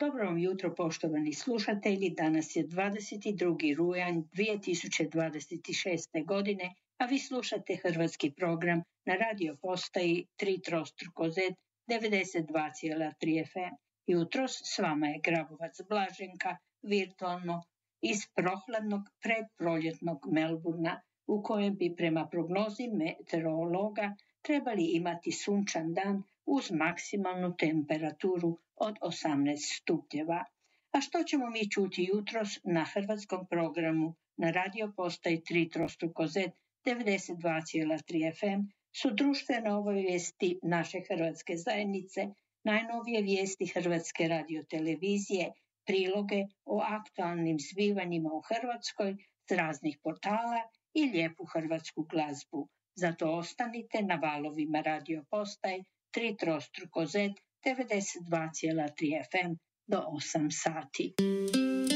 Dobro vam jutro, poštovani slušatelji. Danas je 22. rujan 2026. godine, a vi slušate hrvatski program na radio postaji 3 Z 92,3 FM. Jutros s vama je Grabovac Blaženka, virtualno iz prohladnog predproljetnog Melburna, u kojem bi prema prognozi meteorologa trebali imati sunčan dan uz maksimalnu temperaturu od 18 stupnjeva. A što ćemo mi čuti jutros na hrvatskom programu na radio postaji 3 Z 92,3 FM su društvene obavijesti naše hrvatske zajednice, najnovije vijesti Hrvatske radiotelevizije, priloge o aktualnim zbivanjima u Hrvatskoj s raznih portala i lijepu hrvatsku glazbu. Zato ostanite na valovima radio postaj 3 Z 92,3 FM do 8 sati.